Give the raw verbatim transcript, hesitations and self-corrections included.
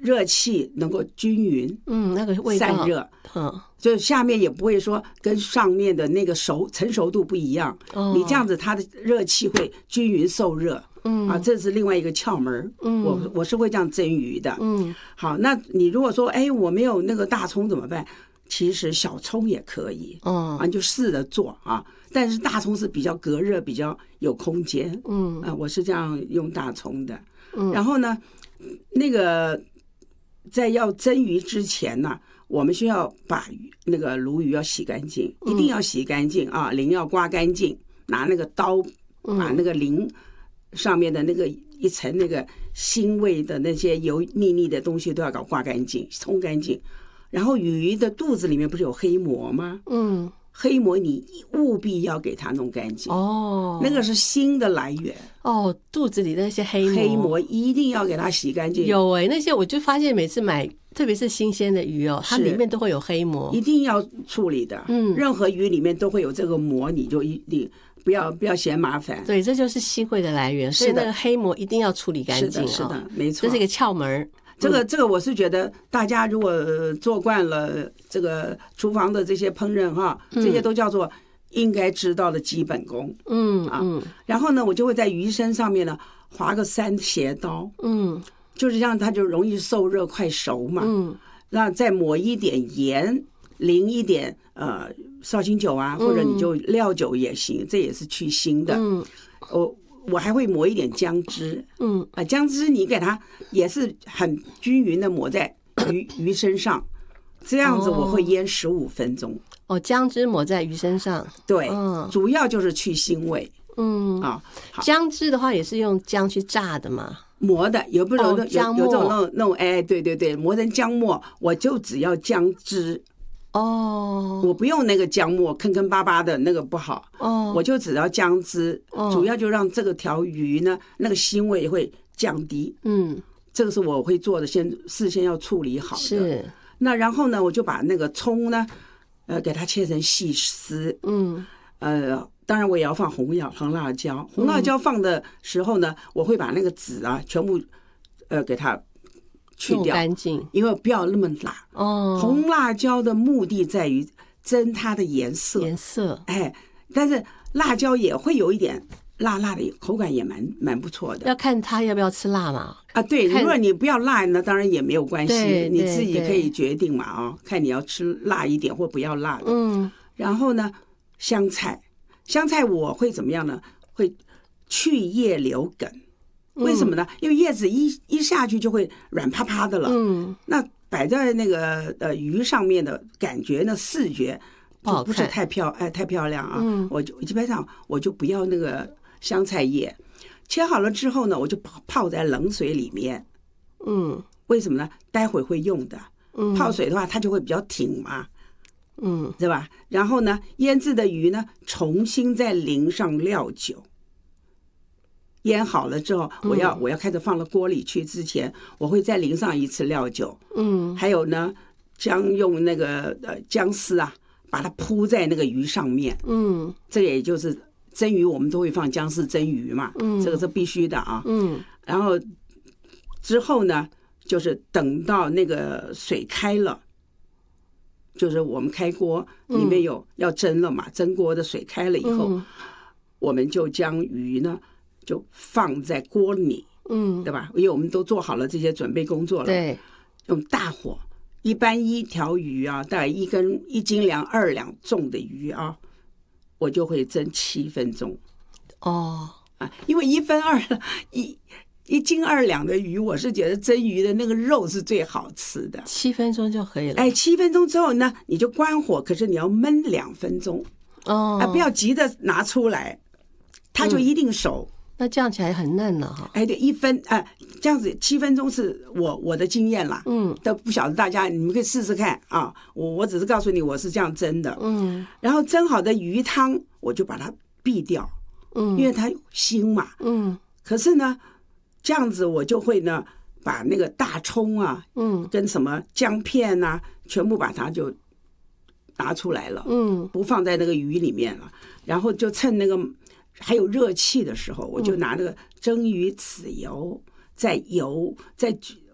热气能够均匀， 嗯，那个味道散热， 嗯， 就下面也不会说跟上面的那个熟成熟度不一样， 哦、 你这样子它的热气会均匀受热，嗯啊，这是另外一个窍门，嗯，我我是会这样蒸鱼的，嗯，好，那你如果说哎我没有那个大葱怎么办？其实小葱也可以，嗯，啊，你就试着做啊，但是大葱是比较隔热，比较有空间，嗯啊，我是这样用大葱的，嗯，然后呢，那个在要蒸鱼之前呢，我们需要把那个鲈鱼要洗干净，一定要洗干净啊，鳞要刮干净，拿那个刀把那个鳞上面的那个一层那个腥味的那些油腻腻的东西都要搞刮干净，冲干净。然后鱼的肚子里面不是有黑膜吗？嗯，黑膜你务必要给它弄干净哦，那个是腥的来源哦，肚子里那些黑膜， 黑膜一定要给它洗干净。 有哎、欸，那些我就发现每次买，特别是新鲜的鱼哦，它里面都会有黑膜， 一定要处理的。嗯，任何鱼里面都会有这个膜，你就一定不要不要嫌麻烦。 对，这就是腥味的来源，所以那个黑膜一定要处理干净、哦。 是的，是的，没错， 这是一个窍门。 这个这个我是觉得大家如果做惯了这个厨房的这些烹饪哈，这些都叫做应该知道的基本功。嗯啊，然后呢，我就会在鱼身上面呢划个三斜刀，嗯，就是这样，它就容易受热快熟嘛。嗯，那再抹一点盐，淋一点呃绍兴酒啊，或者你就料酒也行，这也是去腥的。嗯，我。我还会抹一点姜汁，嗯啊，姜汁你给它也是很均匀的抹在鱼鱼身上，这样子我会腌十五分钟。 哦，姜汁抹在鱼身上， 对，嗯、主要就是去腥味。嗯啊， 姜汁的话也是用姜去炸的嘛， 磨的，有不有、 哦、 有有这种那种那种哎，对对对，磨成姜末，我就只要姜汁。哦，我不用那个姜末坑坑巴巴的那个不好，哦，我就只要姜汁，哦，主要就让这个条鱼呢那个腥味会降低，嗯，这个是我会做的，先事先要处理好的。 是， 那然后呢，我就把那个葱呢，呃，给它切成细丝，嗯，呃，当然我也要放红药红辣椒，红辣椒放的时候呢，我会把那个籽啊全部，呃，给它。去掉干净， 因为不要那么辣。哦，红辣椒的目的在于增它的颜色， 颜色， 哎，但是辣椒也会有一点辣辣的，口感也蛮蛮不错的。 要看他要不要吃辣嘛？ 啊，对，如果你不要辣呢，当然也没有关系，你自己可以决定嘛啊、哦，看你要吃辣一点或不要辣的。嗯，然后呢，香菜，香菜我会怎么样呢？会去叶留梗。为什么呢？因为叶子一一下去就会软趴趴的了。嗯，那摆在那个呃鱼上面的感觉呢，视觉就不是太漂哎太漂亮啊。嗯，我就基本上我就不要那个香菜叶，切好了之后呢，我就泡在冷水里面。嗯，为什么呢？待会会用的。嗯，泡水的话它就会比较挺嘛。嗯，对吧？然后呢，腌制的鱼呢，重新再淋上料酒。腌好了之后，我要、嗯、我要开始放到锅里去之前，我会再淋上一次料酒，嗯，还有呢，将用那个呃姜丝啊，把它铺在那个鱼上面，嗯，这个也就是蒸鱼，我们都会放姜丝蒸鱼嘛，嗯，这个是必须的啊，嗯，然后之后呢，就是等到那个水开了，就是我们开锅里面有、嗯、要蒸了嘛，蒸锅的水开了以后，嗯、我们就将鱼呢。就放在锅里，嗯，对吧？因为我们都做好了这些准备工作了， 对， 用大火，一般一条鱼啊，大概一根一斤两二两重的鱼啊，我就会蒸七分钟。哦，啊，因为一分二一一斤二两的鱼，我是觉得蒸鱼的那个肉是最好吃的， 七分钟就可以了。 哎，七分钟之后呢，你就关火，可是你要焖两分钟，哦，啊，不要急着拿出来，它就一定熟。嗯， 那这样起来很嫩了哈。 哎，对，一分啊、呃，这样子七分钟是我我的经验啦。嗯，都不晓得大家，你们可以试试看啊。我我只是告诉你我是这样蒸的。嗯，然后蒸好的鱼汤我就把它避掉。嗯，因为它腥嘛。嗯，可是呢，这样子我就会呢把那个大葱啊，嗯，跟什么姜片啊，全部把它就拿出来了。嗯，不放在那个鱼里面了，然后就趁那个。还有热气的时候，我就拿那个蒸鱼豉油，再油，再